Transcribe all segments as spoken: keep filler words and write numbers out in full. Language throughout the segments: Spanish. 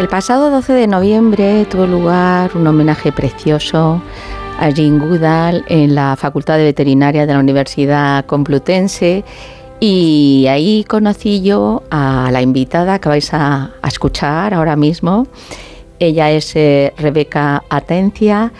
El pasado doce de noviembre tuvo lugar un homenaje precioso a Jane Goodall en la Facultad de Veterinaria de la Universidad Complutense, y ahí conocí yo a la invitada que vais a, a escuchar ahora mismo. Ella es eh, Rebeca Atencia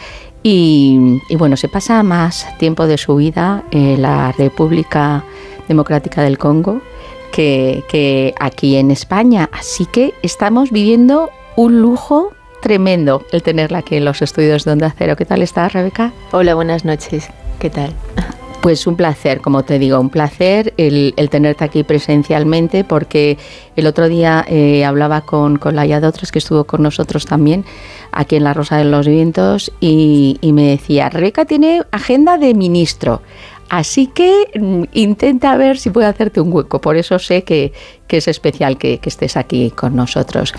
y, y bueno, se pasa más tiempo de su vida en la República Democrática del Congo que, que aquí en España, así que estamos viviendo un lujo tremendo el tenerla aquí en los estudios de Onda Cero. ¿Qué tal estás, Rebeca? Hola, buenas noches. ¿Qué tal? Pues un placer, como te digo, un placer el, el tenerte aquí presencialmente, porque el otro día eh, hablaba con, con Laia Dotres, que estuvo con nosotros también aquí en La Rosa de los Vientos, y, y me decía, Rebeca tiene agenda de ministro, así que mm, intenta ver si puede hacerte un hueco. Por eso sé que, que es especial que, que estés aquí con nosotros.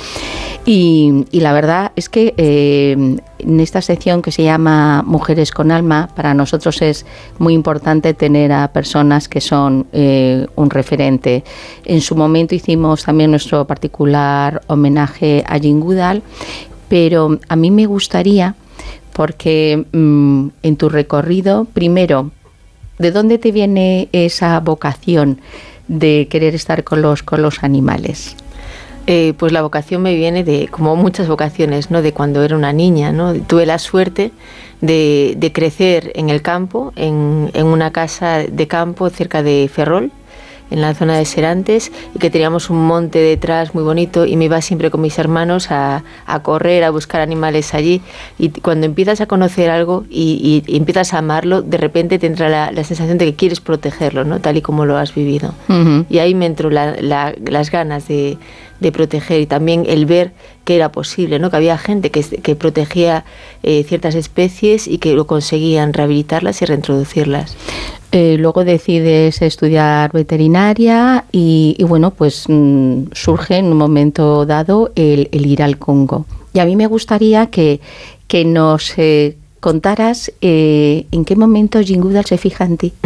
Y, y la verdad es que eh, en esta sección que se llama Mujeres con Alma, para nosotros es muy importante tener a personas que son eh, un referente. En su momento hicimos también nuestro particular homenaje a Jane Goodall, pero a mí me gustaría, porque mmm, en tu recorrido, primero, ¿de dónde te viene esa vocación de querer estar con los, con los animales? Eh, pues la vocación me viene de, como muchas vocaciones, ¿no? De cuando era una niña, ¿no? Tuve la suerte de, de crecer en el campo, en, en una casa de campo cerca de Ferrol, en la zona de Serantes, y que teníamos un monte detrás muy bonito, y me iba siempre con mis hermanos a, a correr, a buscar animales allí. Y cuando empiezas a conocer algo y, y, y empiezas a amarlo, de repente te entra la, la sensación de que quieres protegerlo, ¿no? Tal y como lo has vivido. Uh-huh. Y ahí me entró la, la, las ganas de, de proteger, y también el ver que era posible, ¿no? Que había gente que, que protegía eh, ciertas especies y que lo conseguían rehabilitarlas y reintroducirlas. Eh, luego decides estudiar veterinaria y, y bueno, pues mmm, surge en un momento dado el, el ir al Congo. Y a mí me gustaría que, que nos eh, contaras eh, en qué momento Jane Goodall se fija en ti.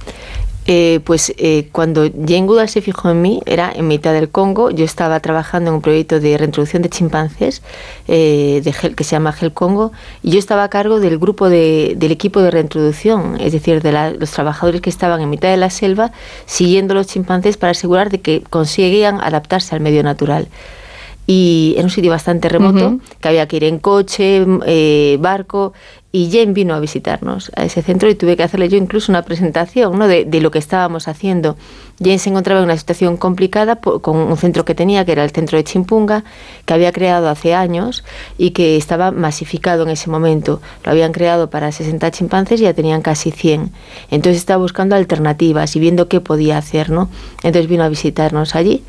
Eh, pues eh, cuando Jane Goodall se fijó en mí, era en mitad del Congo. Yo estaba trabajando en un proyecto de reintroducción de chimpancés eh, de Gel, que se llama Gel Congo, y yo estaba a cargo del grupo de, del equipo de reintroducción, es decir, de la, los trabajadores que estaban en mitad de la selva siguiendo los chimpancés para asegurar de que conseguían adaptarse al medio natural. Y en un sitio bastante remoto, uh-huh, que había que ir en coche, eh, barco, y Jane vino a visitarnos a ese centro y tuve que hacerle yo incluso una presentación, ¿no? de, de lo que estábamos haciendo. Jane se encontraba en una situación complicada por, con un centro que tenía, que era el centro de Chimpunga, que había creado hace años y que estaba masificado en ese momento. Lo habían creado para sesenta chimpancés y ya tenían casi cien. Entonces estaba buscando alternativas y viendo qué podía hacer, ¿no? Entonces vino a visitarnos allí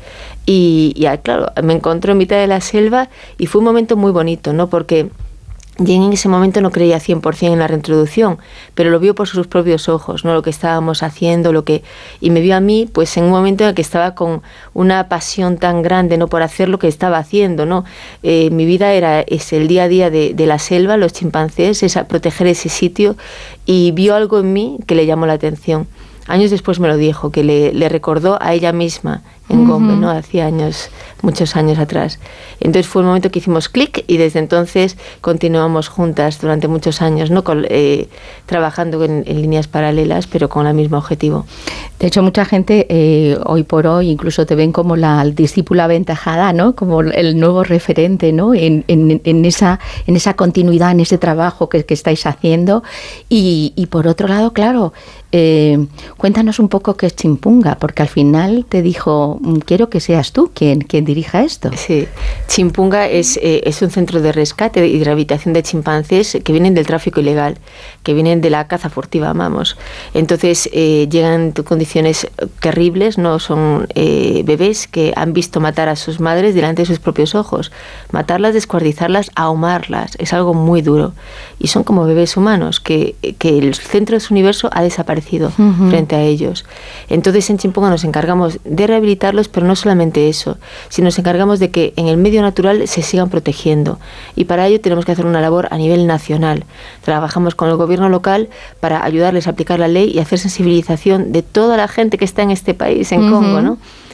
y, y claro, me encontró en mitad de la selva y fue un momento muy bonito, ¿no? Porque Jane en ese momento no creía cien por ciento en la reintroducción, pero lo vio por sus propios ojos, ¿no? Lo que estábamos haciendo, lo que y me vio a mí, pues en un momento en el que estaba con una pasión tan grande, no por hacer lo que estaba haciendo, ¿no? Eh, mi vida era es el día a día de, de la selva, los chimpancés, esa, proteger ese sitio, y vio algo en mí que le llamó la atención. Años después me lo dijo, que le, le recordó a ella misma en Gombe, ¿no? Hacía años, muchos años atrás. Entonces fue un momento que hicimos clic y desde entonces continuamos juntas durante muchos años, ¿no? Con, eh, trabajando en, en líneas paralelas, pero con el mismo objetivo. De hecho, mucha gente eh, hoy por hoy incluso te ven como la discípula aventajada, ¿no? Como el nuevo referente, ¿no? En, en, en, esa, en esa continuidad, en ese trabajo que, que estáis haciendo. Y, y por otro lado, claro, eh, cuéntanos un poco qué es Chimpunga, porque al final te dijo, quiero que seas tú quien, quien dirija esto. Sí, Chimpunga es, eh, es un centro de rescate y de rehabilitación de chimpancés que vienen del tráfico ilegal, que vienen de la caza furtiva, vamos. Entonces eh, llegan en condiciones terribles, no son eh, bebés que han visto matar a sus madres delante de sus propios ojos, matarlas, descuartizarlas, ahumarlas, es algo muy duro. Y son como bebés humanos, que, que el centro de su universo ha desaparecido uh-huh. frente a ellos. Entonces en Chimpunga nos encargamos de rehabilitarlos, pero no solamente eso, sino nos encargamos de que en el medio natural se sigan protegiendo. Y para ello tenemos que hacer una labor a nivel nacional. Trabajamos con el gobierno local para ayudarles a aplicar la ley y hacer sensibilización de toda la gente que está en este país, en uh-huh. Congo, ¿no?